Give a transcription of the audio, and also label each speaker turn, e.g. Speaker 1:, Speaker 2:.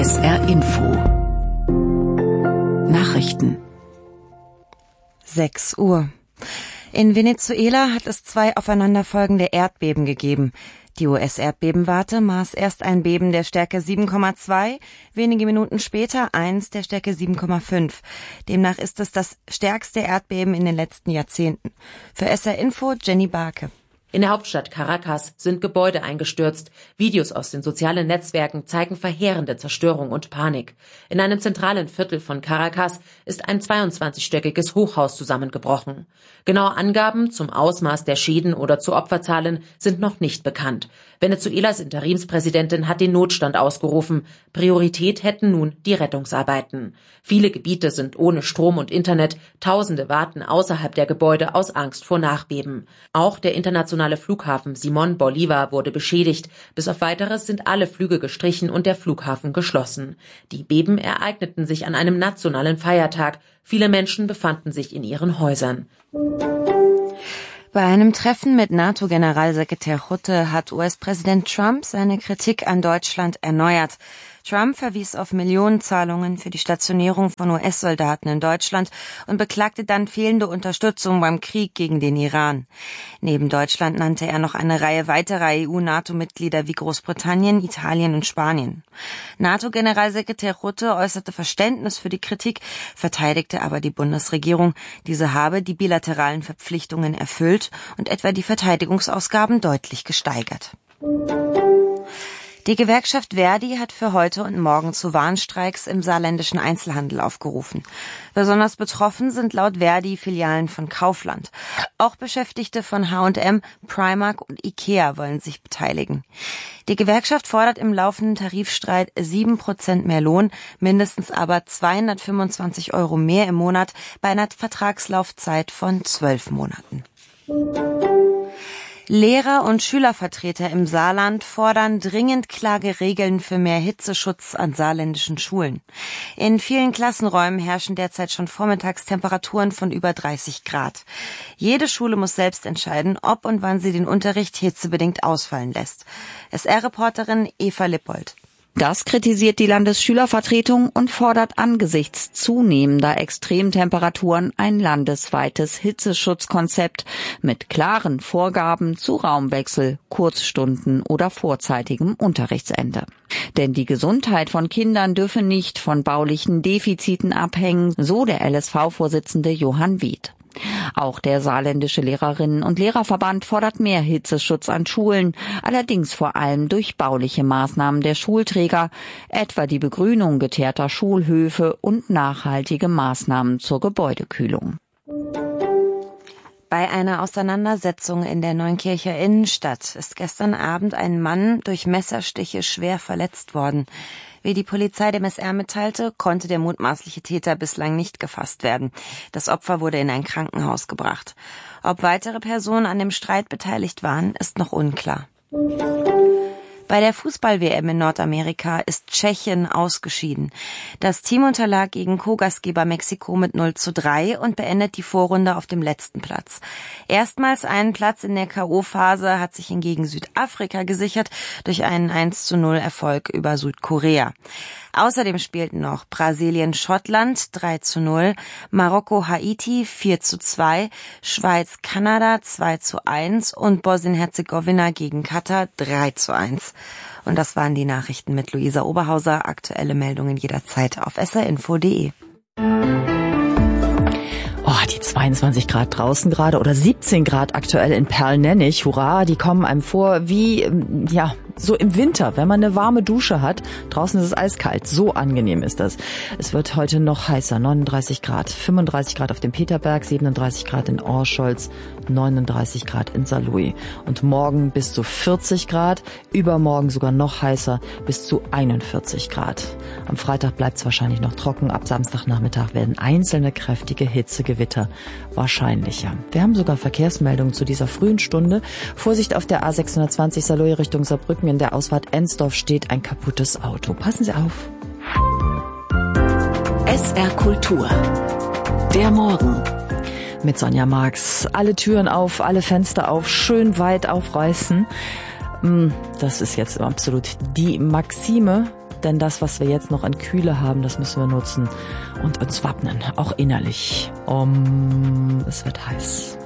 Speaker 1: SR Info Nachrichten
Speaker 2: 6 Uhr. In Venezuela hat es 2 aufeinanderfolgende Erdbeben gegeben. Die US-Erdbebenwarte maß erst ein Beben der Stärke 7,2, wenige Minuten später eins der Stärke 7,5. Demnach ist es das stärkste Erdbeben in den letzten Jahrzehnten. Für SR Info Jenny Barke.
Speaker 3: In der Hauptstadt Caracas sind Gebäude eingestürzt. Videos aus den sozialen Netzwerken zeigen verheerende Zerstörung und Panik. In einem zentralen Viertel von Caracas ist ein 22-stöckiges Hochhaus zusammengebrochen. Genaue Angaben zum Ausmaß der Schäden oder zu Opferzahlen sind noch nicht bekannt. Venezuelas Interimspräsidentin hat den Notstand ausgerufen. Priorität hätten nun die Rettungsarbeiten. Viele Gebiete sind ohne Strom und Internet. Tausende warten außerhalb der Gebäude aus Angst vor Nachbeben. Auch der internationale Flughafen Simón Bolívar wurde beschädigt. Bis auf Weiteres sind alle Flüge gestrichen und der Flughafen geschlossen. Die Beben ereigneten sich an einem nationalen Feiertag. Viele Menschen befanden sich in ihren Häusern.
Speaker 2: Bei einem Treffen mit NATO-Generalsekretär Rutte hat US-Präsident Trump seine Kritik an Deutschland erneuert. Trump verwies auf Millionenzahlungen für die Stationierung von US-Soldaten in Deutschland und beklagte dann fehlende Unterstützung beim Krieg gegen den Iran. Neben Deutschland nannte er noch eine Reihe weiterer EU-NATO-Mitglieder wie Großbritannien, Italien und Spanien. NATO-Generalsekretär Rutte äußerte Verständnis für die Kritik, verteidigte aber die Bundesregierung. Diese habe die bilateralen Verpflichtungen erfüllt und etwa die Verteidigungsausgaben deutlich gesteigert. Die Gewerkschaft Verdi hat für heute und morgen zu Warnstreiks im saarländischen Einzelhandel aufgerufen. Besonders betroffen sind laut Verdi Filialen von Kaufland. Auch Beschäftigte von H&M, Primark und Ikea wollen sich beteiligen. Die Gewerkschaft fordert im laufenden Tarifstreit 7% mehr Lohn, mindestens aber 225 € mehr im Monat bei einer Vertragslaufzeit von 12 Monaten. Lehrer und Schülervertreter im Saarland fordern dringend klare Regeln für mehr Hitzeschutz an saarländischen Schulen. In vielen Klassenräumen herrschen derzeit schon Vormittagstemperaturen von über 30 Grad. Jede Schule muss selbst entscheiden, ob und wann sie den Unterricht hitzebedingt ausfallen lässt. SR-Reporterin Eva Lippold.
Speaker 4: Das kritisiert die Landesschülervertretung und fordert angesichts zunehmender Extremtemperaturen ein landesweites Hitzeschutzkonzept mit klaren Vorgaben zu Raumwechsel, Kurzstunden oder vorzeitigem Unterrichtsende. Denn die Gesundheit von Kindern dürfe nicht von baulichen Defiziten abhängen, so der LSV-Vorsitzende Johann Wied. Auch der saarländische Lehrerinnen- und Lehrerverband fordert mehr Hitzeschutz an Schulen, allerdings vor allem durch bauliche Maßnahmen der Schulträger, etwa die Begrünung geteerter Schulhöfe und nachhaltige Maßnahmen zur Gebäudekühlung.
Speaker 2: Bei einer Auseinandersetzung in der Neunkircher Innenstadt ist gestern Abend ein Mann durch Messerstiche schwer verletzt worden. Wie die Polizei dem SR mitteilte, konnte der mutmaßliche Täter bislang nicht gefasst werden. Das Opfer wurde in ein Krankenhaus gebracht. Ob weitere Personen an dem Streit beteiligt waren, ist noch unklar. Bei der Fußball-WM in Nordamerika ist Tschechien ausgeschieden. Das Team unterlag gegen Co-Gastgeber Mexiko mit 0:3 und beendet die Vorrunde auf dem letzten Platz. Erstmals einen Platz in der K.O.-Phase hat sich hingegen Südafrika gesichert durch einen 1:0 Erfolg über Südkorea. Außerdem spielten noch Brasilien-Schottland 3:0, Marokko-Haiti 4:2, Schweiz-Kanada 2:1 und Bosnien-Herzegowina gegen Katar 3:1. Und das waren die Nachrichten mit Luisa Oberhauser. Aktuelle Meldungen jederzeit auf srinfo.de.
Speaker 5: Oh, die 22 Grad draußen gerade oder 17 Grad aktuell in Perlnennich. Hurra, die kommen einem vor wie, so im Winter, wenn man eine warme Dusche hat. Draußen ist es eiskalt. So angenehm ist das. Es wird heute noch heißer. 39 Grad, 35 Grad auf dem Peterberg, 37 Grad in Orscholz, 39 Grad in Saarlouis. Und morgen bis zu 40 Grad, übermorgen sogar noch heißer, bis zu 41 Grad. Am Freitag bleibt es wahrscheinlich noch trocken. Ab Samstagnachmittag werden einzelne kräftige Hitzegewitter wahrscheinlicher. Wir haben sogar Verkehrsmeldungen zu dieser frühen Stunde. Vorsicht auf der A620 Saarlouis Richtung Saarbrücken. In der Ausfahrt Ensdorf steht ein kaputtes Auto. Passen Sie auf.
Speaker 1: SR Kultur. Der Morgen.
Speaker 5: Mit Sonja Marx. Alle Türen auf, alle Fenster auf, schön weit aufreißen. Das ist jetzt absolut die Maxime. denn das, was wir jetzt noch an Kühle haben, das müssen wir nutzen und uns wappnen, auch innerlich. Es wird heiß.